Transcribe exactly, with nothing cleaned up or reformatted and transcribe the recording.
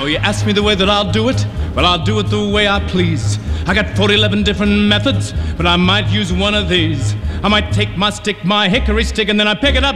you ask me the way that I'll do it? Well, I'll do it the way I please. I got forty, eleven different methods, but I might use one of these. I might take my stick, my hickory stick, and then I pick it up